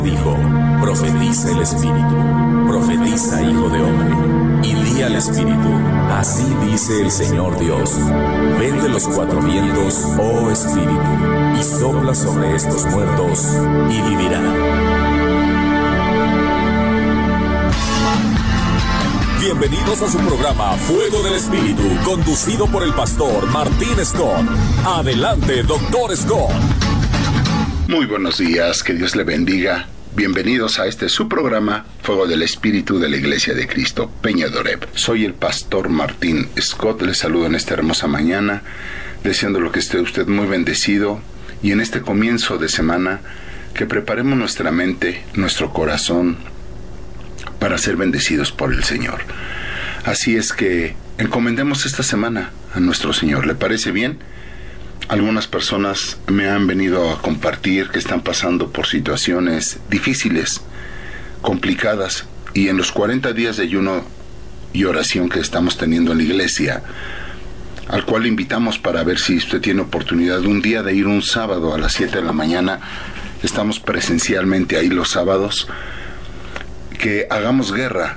Dijo, profetiza el Espíritu, profetiza, hijo de hombre, y di al Espíritu, así dice el Señor Dios, ven de los cuatro vientos, oh Espíritu, y sopla sobre estos muertos, y vivirán. Bienvenidos a su programa Fuego del Espíritu, conducido por el pastor Martín Scott. Adelante, doctor Scott. Muy buenos días, que Dios le bendiga. Bienvenidos a este su programa Fuego del Espíritu de la Iglesia de Cristo, Peña de Oreb. Soy el pastor Martín Scott, les saludo en esta hermosa mañana, deseándolo que esté usted muy bendecido y en este comienzo de semana que preparemos nuestra mente, nuestro corazón para ser bendecidos por el Señor. Así es que encomendemos esta semana a nuestro Señor. ¿Le parece bien? Algunas personas me han venido a compartir que están pasando por situaciones difíciles, complicadas, y en los 40 días de ayuno y oración que estamos teniendo en la iglesia, al cual invitamos para ver si usted tiene oportunidad un día de ir un sábado a las 7 de la mañana, estamos presencialmente ahí los sábados, que hagamos guerra.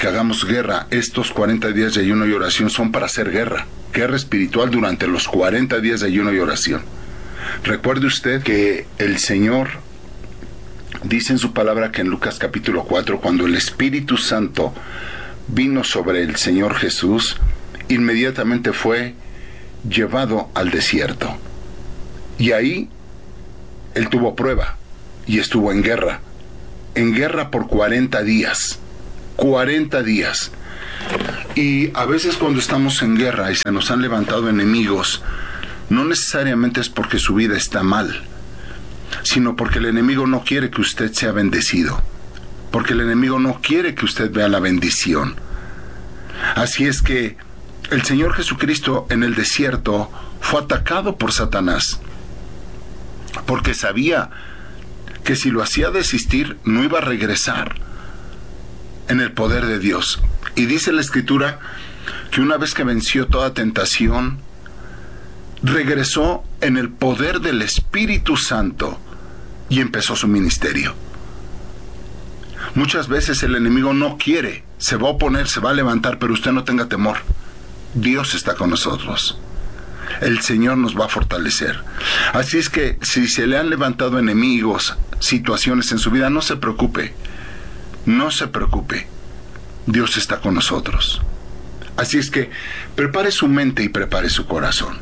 Estos 40 días de ayuno y oración son para hacer guerra espiritual durante los 40 días de ayuno y oración. Recuerde usted que el Señor dice en su palabra que en Lucas capítulo 4, cuando el Espíritu Santo vino sobre el Señor Jesús, inmediatamente fue llevado al desierto. Y ahí Él tuvo prueba y estuvo en guerra por 40 días. 40 días. Y a veces cuando estamos en guerra y se nos han levantado enemigos, no necesariamente es porque su vida está mal, sino porque el enemigo no quiere que usted sea bendecido, porque el enemigo no quiere que usted vea la bendición. Así es que el Señor Jesucristo en el desierto fue atacado por Satanás, porque sabía que si lo hacía desistir, no iba a regresar en el poder de Dios. Y dice la Escritura que una vez que venció toda tentación, regresó en el poder del Espíritu Santo y empezó su ministerio. Muchas veces el enemigo no quiere, se va a oponer, se va a levantar, pero usted no tenga temor. Dios está con nosotros. El Señor nos va a fortalecer. Así es que si se le han levantado enemigos, situaciones en su vida, no se preocupe. No se preocupe. Dios está con nosotros. Así es que prepare su mente y prepare su corazón.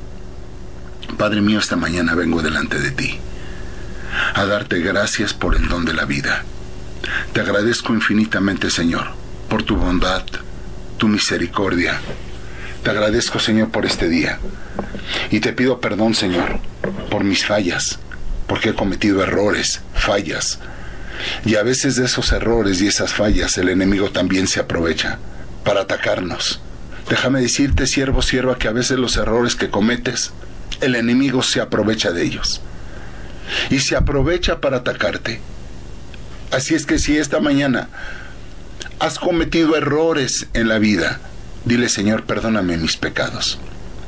Padre mío, esta mañana vengo delante de ti a darte gracias por el don de la vida. Te agradezco infinitamente, Señor, por tu bondad, tu misericordia. Te agradezco, Señor, por este día. Y te pido perdón, Señor, por mis fallas, porque he cometido errores, fallas. Y a veces de esos errores y esas fallas el enemigo también se aprovecha para atacarnos. Déjame decirte, siervo, sierva, que a veces los errores que cometes, el enemigo se aprovecha de ellos. Y se aprovecha para atacarte. Así es que si esta mañana has cometido errores en la vida, dile: Señor, perdóname mis pecados.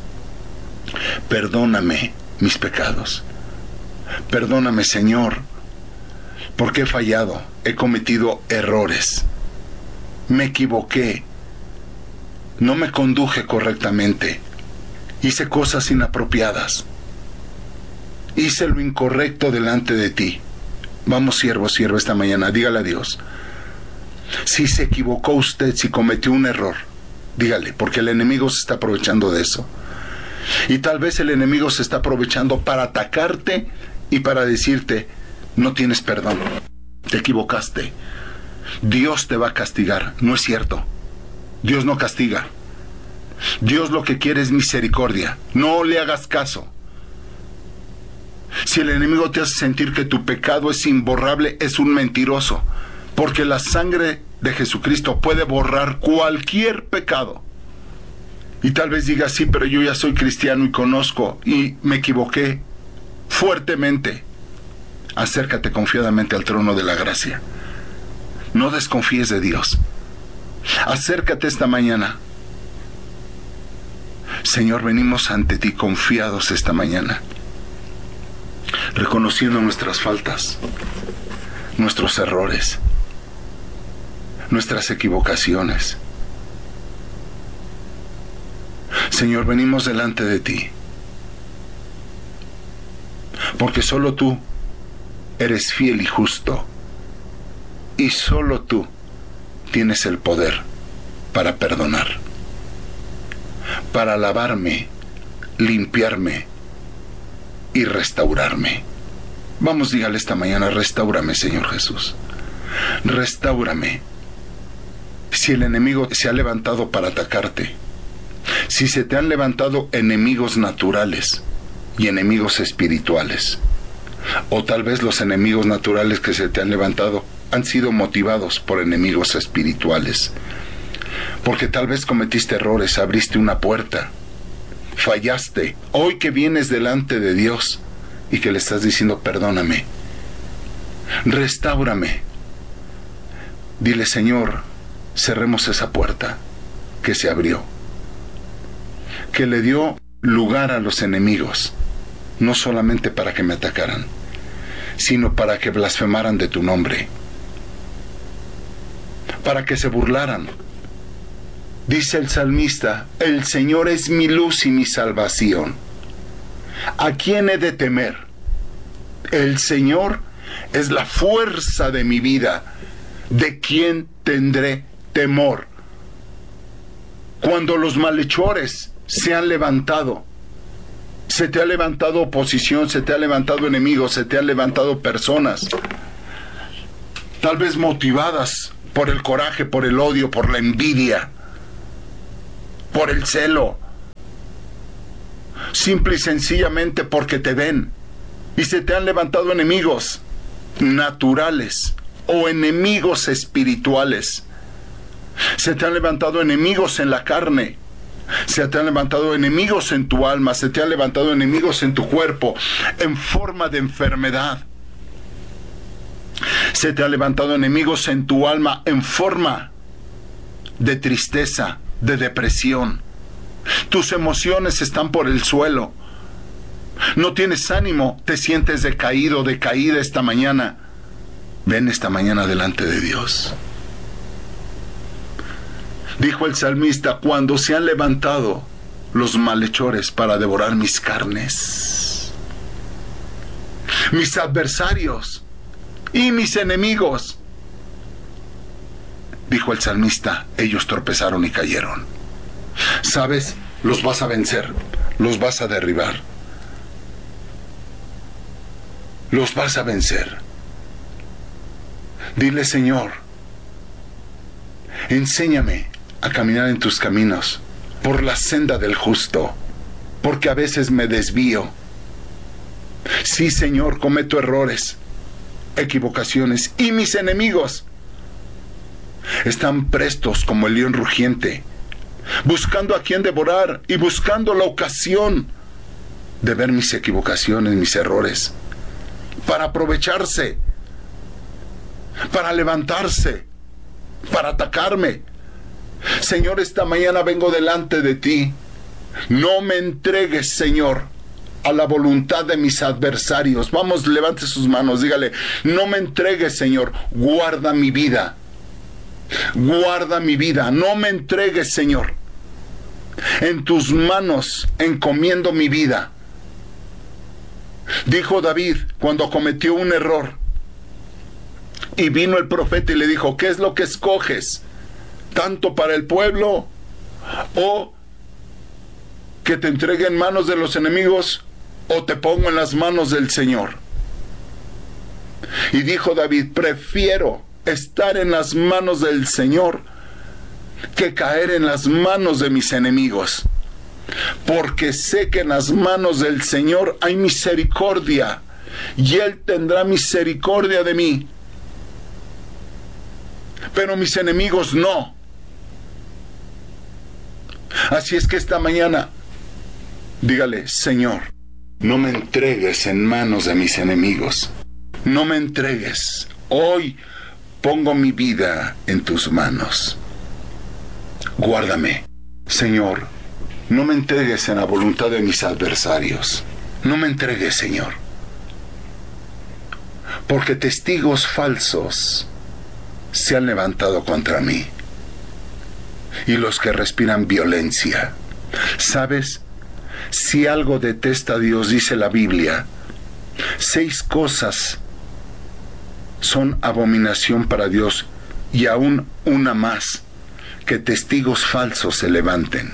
Perdóname mis pecados. Perdóname, Señor, porque he fallado, he cometido errores. Me equivoqué. No me conduje correctamente. Hice cosas inapropiadas. Hice lo incorrecto delante de ti. Vamos, siervo, sierva, esta mañana, dígale a Dios. Si se equivocó usted, si cometió un error, dígale, porque el enemigo se está aprovechando de eso. Y tal vez el enemigo se está aprovechando para atacarte y para decirte: no tienes perdón, te equivocaste, Dios te va a castigar. No es cierto. Dios no castiga. Dios lo que quiere es misericordia. No le hagas caso. Si el enemigo te hace sentir que tu pecado es imborrable, es un mentiroso, porque la sangre de Jesucristo puede borrar cualquier pecado. Y tal vez digas: sí, pero yo ya soy cristiano y conozco y me equivoqué fuertemente. Acércate confiadamente al trono de la gracia. No desconfíes de Dios. Acércate esta mañana. Señor, venimos ante ti confiados esta mañana, reconociendo nuestras faltas, nuestros errores, nuestras equivocaciones. Señor, venimos delante de ti, porque solo tú eres fiel y justo, y solo tú tienes el poder para perdonar, para lavarme, limpiarme y restaurarme. Vamos, dígale esta mañana: restáurame, Señor Jesús, restáurame. Si el enemigo se ha levantado para atacarte, si se te han levantado enemigos naturales y enemigos espirituales, o tal vez los enemigos naturales que se te han levantado han sido motivados por enemigos espirituales, porque tal vez cometiste errores, abriste una puerta, fallaste. Hoy que vienes delante de Dios y que le estás diciendo: perdóname, restáurame, dile: Señor, cerremos esa puerta que se abrió, que le dio lugar a los enemigos, no solamente para que me atacaran, sino para que blasfemaran de tu nombre, para que se burlaran. Dice el salmista: el Señor es mi luz y mi salvación. ¿A quién he de temer? El Señor es la fuerza de mi vida. ¿De quién tendré temor? Cuando los malhechores se han levantado, se te ha levantado oposición, se te ha levantado enemigos, se te han levantado personas, tal vez motivadas por el coraje, por el odio, por la envidia, por el celo, simple y sencillamente porque te ven, y se te han levantado enemigos naturales o enemigos espirituales. Se te han levantado enemigos en la carne, se te han levantado enemigos en tu alma, se te han levantado enemigos en tu cuerpo, en forma de enfermedad. Se te han levantado enemigos en tu alma en forma de tristeza, de depresión. Tus emociones están por el suelo. No tienes ánimo, te sientes decaído, decaída esta mañana. Ven esta mañana delante de Dios. Dijo el salmista: cuando se han levantado los malhechores para devorar mis carnes, mis adversarios y mis enemigos, dijo el salmista, ellos tropezaron y cayeron. ¿Sabes? Los vas a vencer, los vas a derribar, los vas a vencer. Dile: Señor, enséñame a caminar en tus caminos, por la senda del justo, porque a veces me desvío. Sí, Señor, cometo errores, equivocaciones, y mis enemigos están prestos como el león rugiente, buscando a quien devorar y buscando la ocasión de ver mis equivocaciones, mis errores, para aprovecharse, para levantarse, para atacarme. Señor, esta mañana vengo delante de ti. No me entregues, Señor, a la voluntad de mis adversarios. Vamos, levante sus manos, dígale: no me entregues, Señor, guarda mi vida. Guarda mi vida, no me entregues, Señor. En tus manos encomiendo mi vida. Dijo David cuando cometió un error, y vino el profeta y le dijo: ¿qué es lo que escoges? ¿Tanto para el pueblo o que te entregue en manos de los enemigos, o te pongo en las manos del Señor? Y dijo David: prefiero estar en las manos del Señor que caer en las manos de mis enemigos, porque sé que en las manos del Señor hay misericordia, y Él tendrá misericordia de mí, pero mis enemigos no. Así es que esta mañana, dígale: Señor, no me entregues en manos de mis enemigos, no me entregues. Hoy pongo mi vida en tus manos. Guárdame, Señor, no me entregues en la voluntad de mis adversarios. No me entregues, Señor, porque testigos falsos se han levantado contra mí, y los que respiran violencia. ¿Sabes? Si algo detesta Dios, dice la Biblia, 6 cosas son abominación para Dios, y aún una más, que testigos falsos se levanten.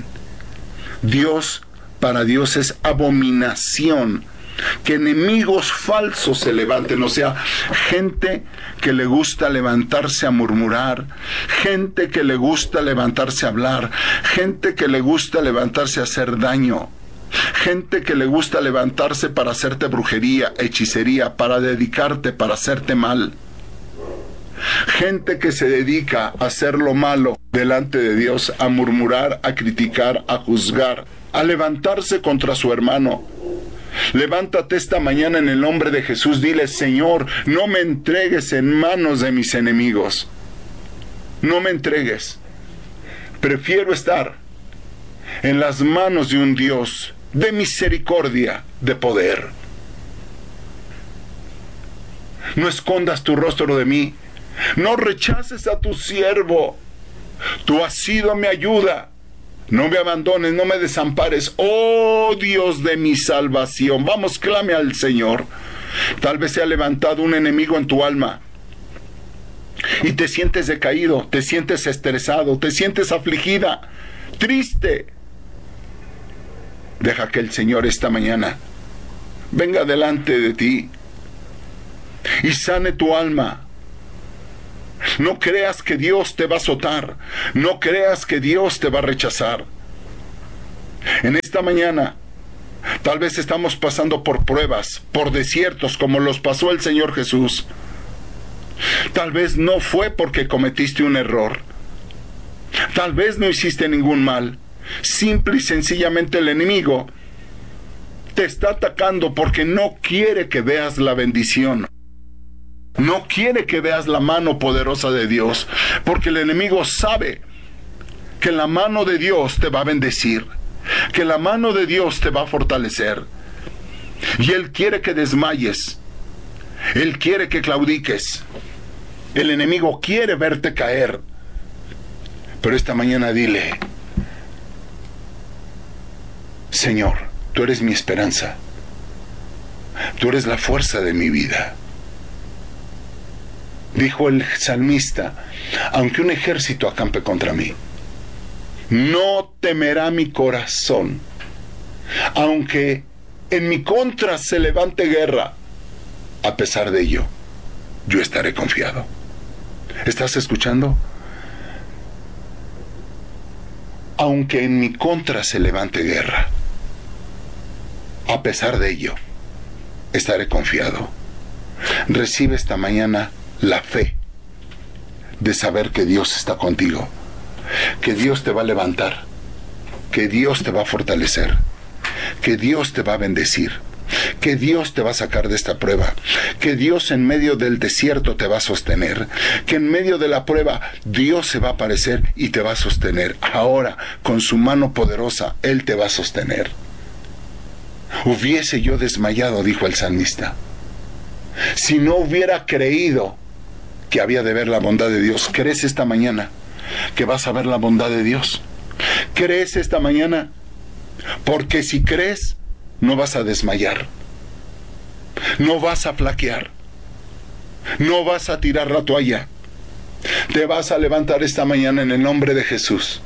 Para Dios es abominación que enemigos falsos se levanten, o sea, gente que le gusta levantarse a murmurar, gente que le gusta levantarse a hablar, gente que le gusta levantarse a hacer daño, gente que le gusta levantarse para hacerte brujería, hechicería, para dedicarte, para hacerte mal. Gente que se dedica a hacer lo malo delante de Dios, a murmurar, a criticar, a juzgar, a levantarse contra su hermano. Levántate esta mañana en el nombre de Jesús. Dile: Señor, no me entregues en manos de mis enemigos. No me entregues. Prefiero estar en las manos de un Dios de misericordia, de poder. No escondas tu rostro de mí. No rechaces a tu siervo. Tú has sido mi ayuda. No me abandones, no me desampares, oh Dios de mi salvación. Vamos, clame al Señor. Tal vez se ha levantado un enemigo en tu alma y te sientes decaído, te sientes estresado, te sientes afligida, triste. Deja que el Señor esta mañana venga delante de ti y sane tu alma. No creas que Dios te va a azotar. No creas que Dios te va a rechazar. En esta mañana, tal vez estamos pasando por pruebas, por desiertos, como los pasó el Señor Jesús. Tal vez no fue porque cometiste un error. Tal vez no hiciste ningún mal. Simple y sencillamente el enemigo te está atacando porque no quiere que veas la bendición. No quiere que veas la mano poderosa de Dios, porque el enemigo sabe que la mano de Dios te va a bendecir, que la mano de Dios te va a fortalecer. Y Él quiere que desmayes, Él quiere que claudiques. El enemigo quiere verte caer. Pero esta mañana dile: Señor, tú eres mi esperanza, tú eres la fuerza de mi vida. Dijo el salmista: aunque un ejército acampe contra mí, no temerá mi corazón. Aunque en mi contra se levante guerra, a pesar de ello, yo estaré confiado. ¿Estás escuchando? Aunque en mi contra se levante guerra, a pesar de ello, estaré confiado. Recibe esta mañana la fe de saber que Dios está contigo, que Dios te va a levantar, que Dios te va a fortalecer, que Dios te va a bendecir, que Dios te va a sacar de esta prueba, que Dios en medio del desierto te va a sostener, que en medio de la prueba Dios se va a aparecer y te va a sostener. Ahora, con su mano poderosa, Él te va a sostener. Hubiese yo desmayado, dijo el salmista, si no hubiera creído que había de ver la bondad de Dios. ¿Crees esta mañana que vas a ver la bondad de Dios? ¿Crees esta mañana? Porque si crees, no vas a desmayar, no vas a flaquear, no vas a tirar la toalla. Te vas a levantar esta mañana en el nombre de Jesús.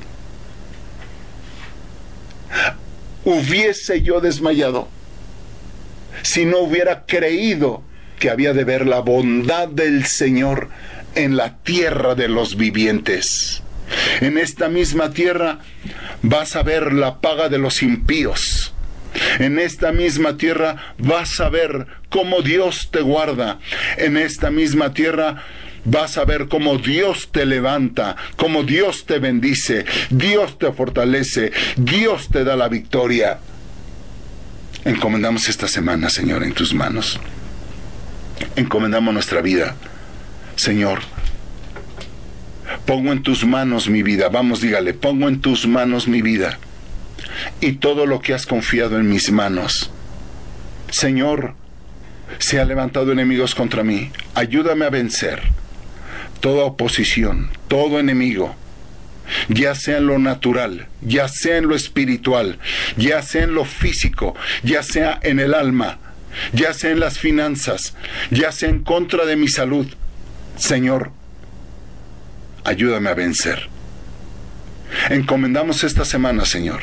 Hubiese yo desmayado si no hubiera creído que había de ver la bondad del Señor en la tierra de los vivientes. En esta misma tierra vas a ver la paga de los impíos. En esta misma tierra vas a ver cómo Dios te guarda. En esta misma tierra vas a ver cómo Dios te levanta, cómo Dios te bendice, Dios te fortalece, Dios te da la victoria. Encomendamos esta semana, Señor, en tus manos. Encomendamos nuestra vida. Señor, pongo en tus manos mi vida. Vamos, dígale: pongo en tus manos mi vida y todo lo que has confiado en mis manos. Señor, se han levantado enemigos contra mí. ayúdame a vencer toda oposición, todo enemigo, ya sea en lo natural, ya sea en lo espiritual, ya sea en lo físico, ya sea en el alma, ya sea en las finanzas, ya sea en contra de mi salud. Señor, ayúdame a vencer. Encomendamos esta semana, Señor,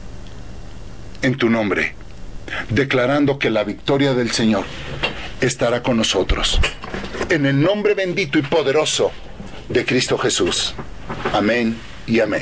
en tu nombre, declarando que la victoria del Señor estará con nosotros. En el nombre bendito y poderoso de Cristo Jesús. Amén y amén.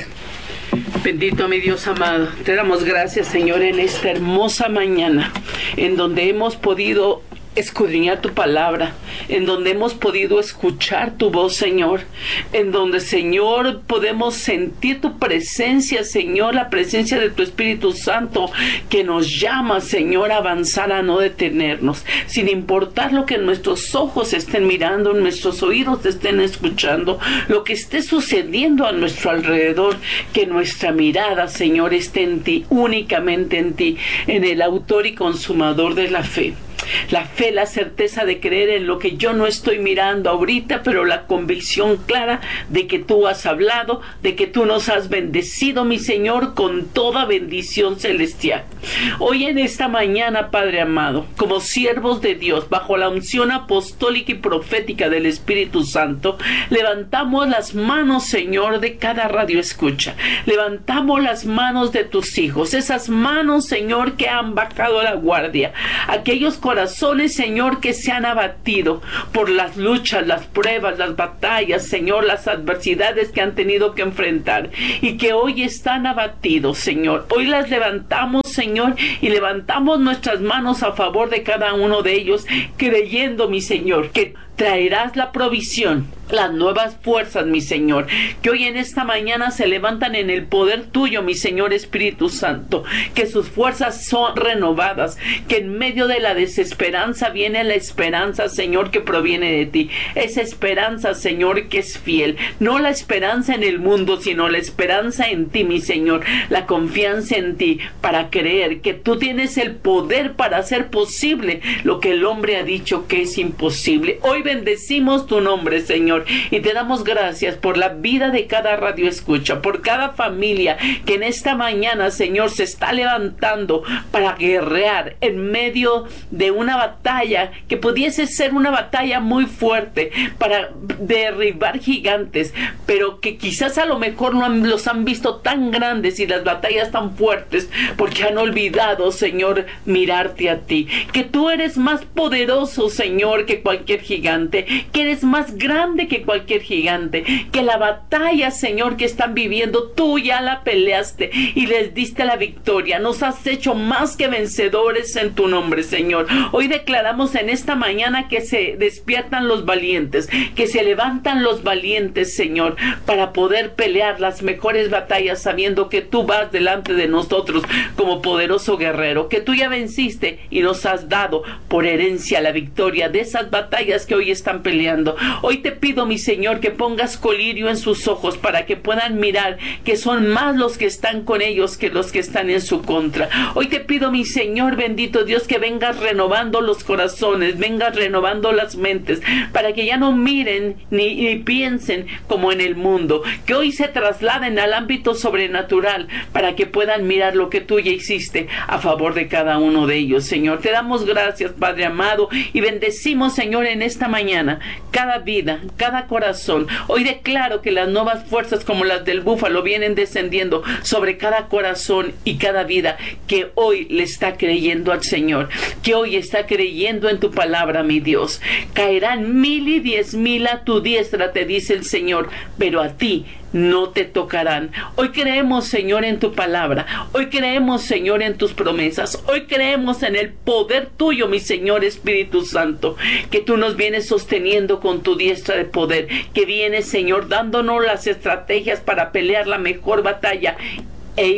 Bendito mi Dios amado, te damos gracias, Señor, en esta hermosa mañana, en donde hemos podido escudriñar tu palabra, en donde hemos podido escuchar tu voz, Señor, en donde, Señor, podemos sentir tu presencia, Señor, la presencia de tu Espíritu Santo, que nos llama, Señor, a avanzar, a no detenernos, sin importar lo que nuestros ojos estén mirando, nuestros oídos estén escuchando, lo que esté sucediendo a nuestro alrededor, que nuestra mirada, Señor, esté en ti, únicamente en ti, en el autor y consumador de la fe. La fe, la certeza de creer en lo que yo no estoy mirando ahorita, pero la convicción clara de que tú has hablado, de que tú nos has bendecido, mi Señor, con toda bendición celestial. Hoy en esta mañana, Padre amado, como siervos de Dios, bajo la unción apostólica y profética del Espíritu Santo, levantamos las manos, Señor, de cada radio escucha. Levantamos las manos de tus hijos, esas manos, Señor, que han bajado la guardia, aquellos corazones, Señor, que se han abatido por las luchas, las pruebas, las batallas, Señor, las adversidades que han tenido que enfrentar y que hoy están abatidos, Señor. Hoy las levantamos, Señor, y levantamos nuestras manos a favor de cada uno de ellos, creyendo, mi Señor, que traerás la provisión, las nuevas fuerzas, mi Señor, que hoy en esta mañana se levantan en el poder tuyo, mi Señor Espíritu Santo, que sus fuerzas son renovadas, que en medio de la desesperanza viene la esperanza, Señor, que proviene de ti, esa esperanza, Señor, que es fiel, no la esperanza en el mundo, sino la esperanza en ti, mi Señor, la confianza en ti, para creer que tú tienes el poder para hacer posible lo que el hombre ha dicho que es imposible. Hoy bendecimos tu nombre, Señor, y te damos gracias por la vida de cada radio escucha, por cada familia que en esta mañana, Señor, se está levantando para guerrear en medio de una batalla que pudiese ser una batalla muy fuerte para derribar gigantes, pero que quizás a lo mejor no los han visto tan grandes y las batallas tan fuertes porque han olvidado, Señor, mirarte a ti, que tú eres más poderoso, Señor, que cualquier gigante, que eres más grande que cualquier gigante, que la batalla, Señor, que están viviendo, tú ya la peleaste y les diste la victoria. Nos has hecho más que vencedores en tu nombre, Señor. Hoy declaramos en esta mañana que se despiertan los valientes, que se levantan los valientes, Señor, para poder pelear las mejores batallas, sabiendo que tú vas delante de nosotros como poderoso guerrero, que tú ya venciste y nos has dado por herencia la victoria de esas batallas que hoy están peleando. Hoy te pido, mi Señor, que pongas colirio en sus ojos para que puedan mirar que son más los que están con ellos que los que están en su contra. Hoy te pido, mi Señor bendito Dios, que vengas renovando los corazones, vengas renovando las mentes, para que ya no miren ni piensen como en el mundo, que hoy se trasladen al ámbito sobrenatural para que puedan mirar lo que tú ya hiciste a favor de cada uno de ellos, Señor. Te damos gracias, Padre amado, y bendecimos, Señor, en esta mañana cada vida, cada corazón. Hoy declaro que las nuevas fuerzas como las del búfalo vienen descendiendo sobre cada corazón y cada vida que hoy le está creyendo al Señor, que hoy está creyendo en tu palabra, mi Dios. Caerán 1000 y 10,000 a tu diestra, te dice el Señor, pero a ti no te tocarán. Hoy creemos, Señor, en tu palabra. Hoy creemos, Señor, en tus promesas. Hoy creemos en el poder tuyo, mi Señor Espíritu Santo, que tú nos vienes sosteniendo con tu diestra de poder, que vienes, Señor, dándonos las estrategias para pelear la mejor batalla e ir por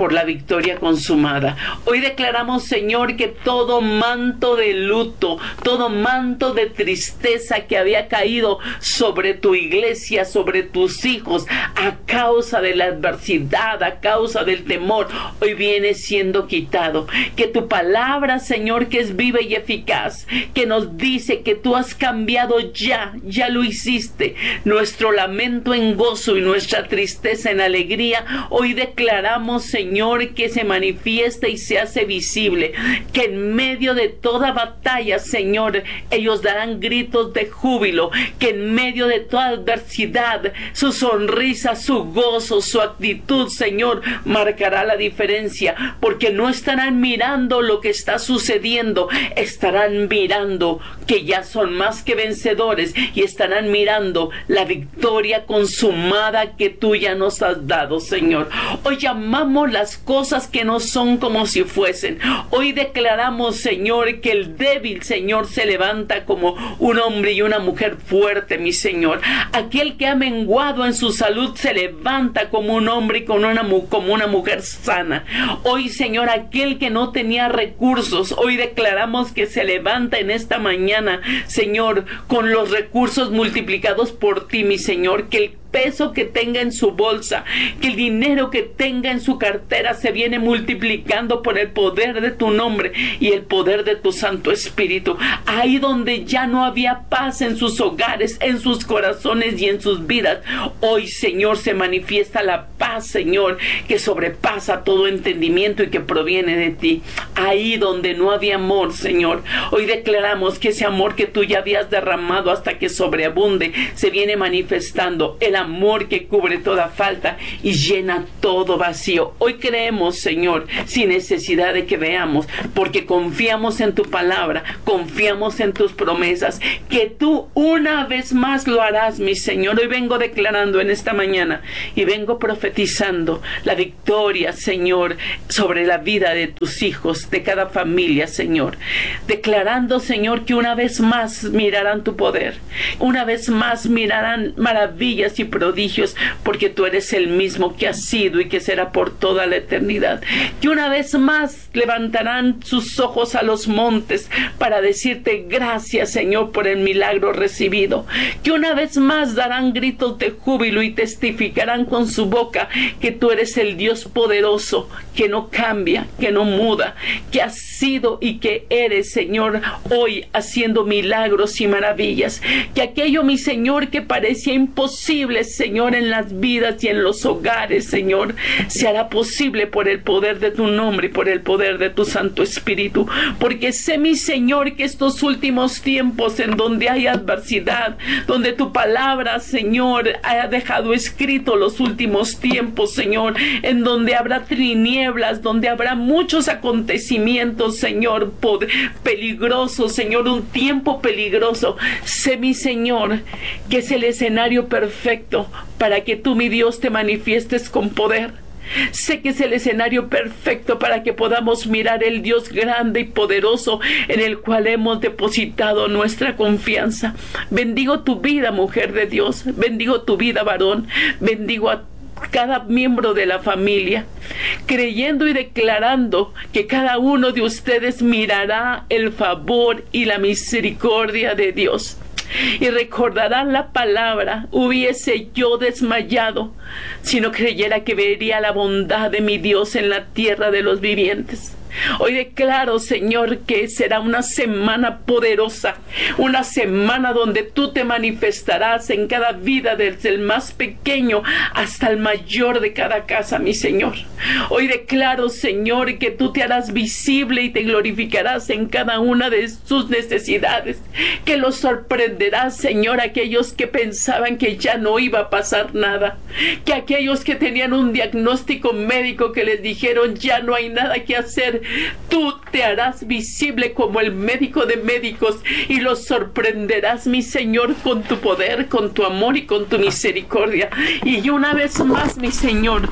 por la victoria consumada. Hoy declaramos, Señor, que todo manto de luto, todo manto de tristeza que había caído sobre tu iglesia, sobre tus hijos, a causa de la adversidad, a causa del temor, hoy viene siendo quitado. Que tu palabra, Señor, que es viva y eficaz, que nos dice que tú has cambiado ya lo hiciste, nuestro lamento en gozo y nuestra tristeza en alegría. Hoy declaramos, Señor, que se manifiesta y se hace visible, que en medio de toda batalla, Señor, ellos darán gritos de júbilo, que en medio de toda adversidad, su sonrisa, su gozo, su actitud, Señor, marcará la diferencia, porque no estarán mirando lo que está sucediendo, estarán mirando que ya son más que vencedores y estarán mirando la victoria consumada que tú ya nos has dado, Señor. Hoy llamamos las cosas que no son como si fuesen. Hoy declaramos, Señor, que el débil, Señor, se levanta como un hombre y una mujer fuerte, mi Señor. Aquel que ha menguado en su salud se levanta como un hombre y como una mujer sana. Hoy, Señor, aquel que no tenía recursos, hoy declaramos que se levanta en esta mañana, Señor, con los recursos multiplicados por ti, mi Señor. Que el peso que tenga en su bolsa, que el dinero que tenga en su cartera se viene multiplicando por el poder de tu nombre y el poder de tu Santo Espíritu. Ahí donde ya no había paz en sus hogares, en sus corazones y en sus vidas, hoy, Señor, se manifiesta la paz, Señor, que sobrepasa todo entendimiento y que proviene de ti. Ahí donde no había amor, Señor, hoy declaramos que ese amor que tú ya habías derramado hasta que sobreabunde, se viene manifestando. El amor que cubre toda falta y llena todo vacío. Hoy creemos, Señor, sin necesidad de que veamos, porque confiamos en tu palabra, confiamos en tus promesas, que tú una vez más lo harás, mi Señor. Hoy vengo declarando en esta mañana y vengo profetizando la victoria, Señor, sobre la vida de tus hijos, de cada familia, Señor. Declarando, Señor, que una vez más mirarán tu poder, una vez más mirarán maravillas y prodigios, porque tú eres el mismo que has sido y que será por toda la eternidad. Que una vez más levantarán sus ojos a los montes para decirte gracias, Señor, por el milagro recibido. Que una vez más darán gritos de júbilo y testificarán con su boca que tú eres el Dios poderoso, que no cambia, que no muda, que has sido y que eres, Señor, hoy haciendo milagros y maravillas. Que aquello, mi Señor, que parecía imposible, Señor, en las vidas y en los hogares, Señor, se hará posible por el poder de tu nombre y por el poder de tu Santo Espíritu. Porque sé, mi Señor, que estos últimos tiempos en donde hay adversidad, donde tu palabra, Señor, ha dejado escrito los últimos tiempos, Señor, en donde habrá tinieblas, donde habrá muchos acontecimientos, Señor, peligrosos, Señor, un tiempo peligroso. Sé, mi Señor, que es el escenario perfecto para que tú, mi Dios, te manifiestes con poder. Sé que es el escenario perfecto para que podamos mirar el Dios grande y poderoso en el cual hemos depositado nuestra confianza. Bendigo tu vida, mujer de Dios. Bendigo tu vida, varón. Bendigo a cada miembro de la familia, creyendo y declarando que cada uno de ustedes mirará el favor y la misericordia de Dios. Y recordarán la palabra: hubiese yo desmayado si no creyera que vería la bondad de mi Dios en la tierra de los vivientes. Hoy declaro, Señor, que será una semana poderosa, una semana donde tú te manifestarás en cada vida, desde el más pequeño hasta el mayor de cada casa, mi Señor. Hoy declaro, Señor, que tú te harás visible y te glorificarás en cada una de sus necesidades, que los sorprenderás, Señor, aquellos que pensaban que ya no iba a pasar nada, que aquellos que tenían un diagnóstico médico que les dijeron ya no hay nada que hacer, tú te harás visible como el médico de médicos y los sorprenderás, mi Señor, con tu poder, con tu amor y con tu misericordia. Y una vez más, mi Señor,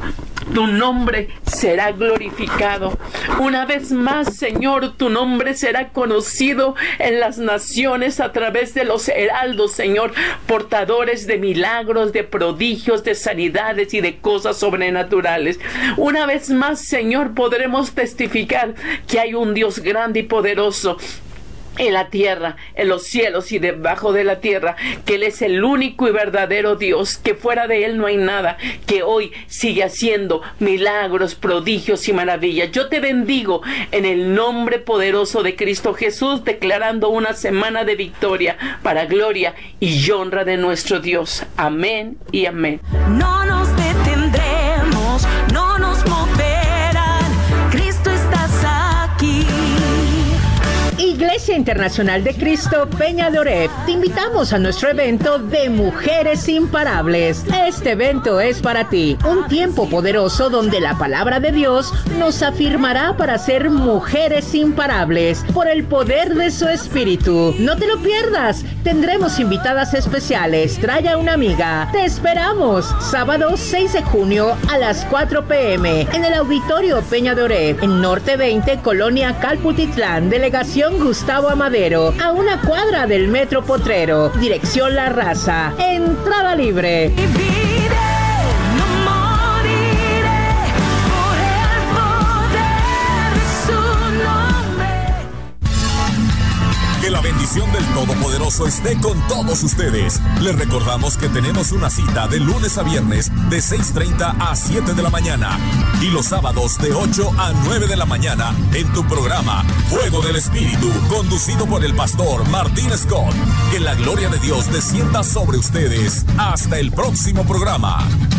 tu nombre será glorificado. Una vez más, Señor, tu nombre será conocido en las naciones a través de los heraldos, Señor, portadores de milagros, de prodigios, de sanidades y de cosas sobrenaturales. Una vez más, Señor, podremos testificar que hay un Dios grande y poderoso en la tierra, en los cielos y debajo de la tierra, que Él es el único y verdadero Dios, que fuera de Él no hay nada, que hoy sigue haciendo milagros, prodigios y maravillas. Yo te bendigo en el nombre poderoso de Cristo Jesús, declarando una semana de victoria para gloria y honra de nuestro Dios. Amén y amén. No nos detendremos, no nos moverán, Cristo estás aquí. Iglesia Internacional de Cristo Peña de Oreb, te invitamos a nuestro evento de Mujeres Imparables. Este evento es para ti, un tiempo poderoso donde la palabra de Dios nos afirmará para ser mujeres imparables por el poder de su Espíritu. No te lo pierdas, tendremos invitadas especiales, trae a una amiga. Te esperamos, sábado 6 de junio a las 4 p.m. en el Auditorio Peña de Oreb, en Norte 20, Colonia Calputitlán, Delegación Gustavo Amadero, a una cuadra del Metro Potrero, dirección La Raza, entrada libre. Viviré, no moriré, por el poder de su nombre. Que la bendición del Todopoderoso esté con todos ustedes. Les recordamos que tenemos una cita de lunes a viernes de 6:30 a 7 de la mañana y los sábados de 8 a 9 de la mañana en tu programa Fuego del Espíritu, conducido por el pastor Martín Scott. Que la gloria de Dios descienda sobre ustedes. Hasta el próximo programa.